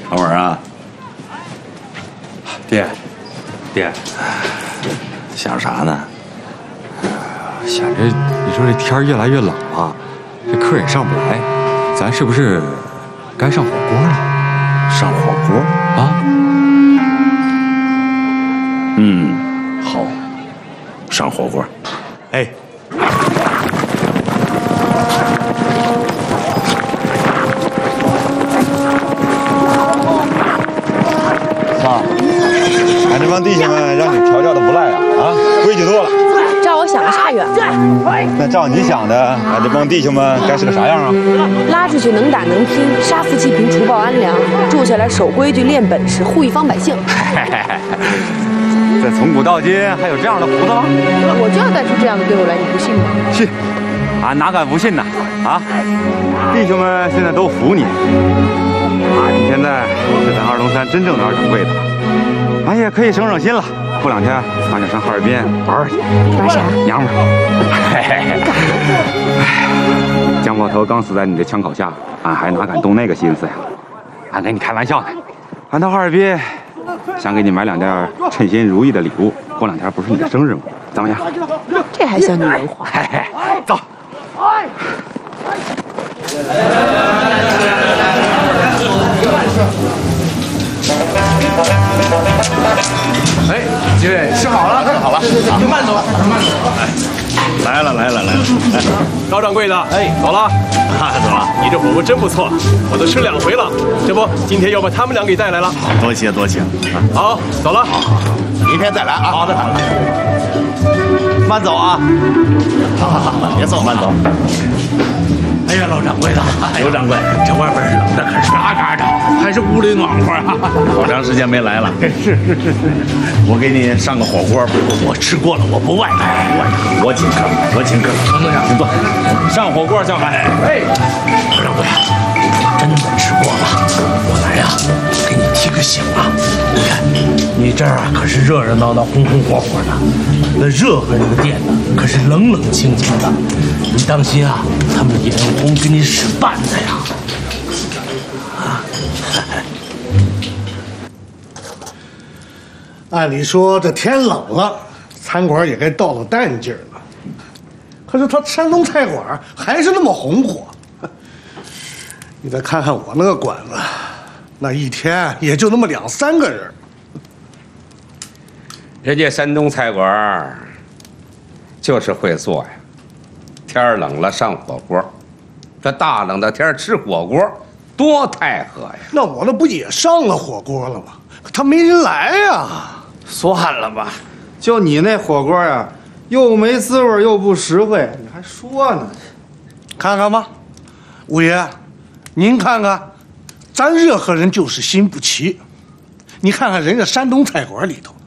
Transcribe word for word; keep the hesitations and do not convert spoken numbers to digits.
等会儿啊， 爹，爹， 想啥呢？ 想着你说这天儿越来越冷了，这客也上不来，咱是不是该上火锅了？ 上火锅啊？ 嗯，好，上火锅。 哎。 俺这帮弟兄们让你调教的不赖呀，啊，规矩多了。 照我想的差远了。 那照你想的，俺这帮弟兄们该是个啥样啊？ 拉出去能打能拼，杀富济贫，除暴安良；住下来守规矩，练本事，护一方百姓。 这从古到今还有这样的胡子吗？ 我就要带出这样的队伍来，你不信吗？ 信，俺哪敢不信呢？啊，弟兄们现在都服你。啊，你现在是咱二龙山真正的二掌柜的，俺也可以省省心了。过两天俺就上哈尔滨玩玩去。 玩啥？ 娘们儿。哎，江炮头刚死在你的枪口下，俺还哪敢动那个心思呀？俺跟你开玩笑呢。俺到哈尔滨，想给你买两件称心如意的礼物。过两天不是你的生日吗？怎么样？ 这还像女人话？ 嘿嘿，走。 哎，几位吃好了，吃好了，您慢走，慢走。 来了来了来了，来， 高掌柜的，哎，走了， 啊，走了。 你这火锅真不错，我都吃两回了。这不，今天又把他们俩给带来了。 多谢多谢。 好，走了。 明天再来啊。好的好的。慢走啊。好好好，别走，慢走。 哎呀，老掌柜的， 刘掌柜， 这外边冷的可是嘎嘎的，还是屋里暖和啊。 好长时间没来了。 是是是是， 我给你上个火锅， 我吃过了，我不外卖， 我请客，我请客。请坐，上火锅叫饭。 哎，老掌柜，真的吃过了。我来呀，给你提个醒啊！你看，你这儿啊可是热热闹闹、红红火火的，那热河人的店呢可是冷冷清清的。你当心啊，他们眼红给你使绊子呀！啊！ 按理说这天冷了，餐馆也该到了淡季了，可是他山东菜馆还是那么红火。你再看看我那个馆子，那一天也就那么两三个人。 人家山东菜馆就是会做呀。天冷了上火锅，这大冷的天吃火锅多太和呀！ 那我那不也上了火锅了吗？他没人来呀。 算了吧，就你那火锅呀，又没滋味又不实惠，你还说呢？ 看看吧，五爷，您看看，咱热河人就是心不齐。你看看人家山东菜馆里头，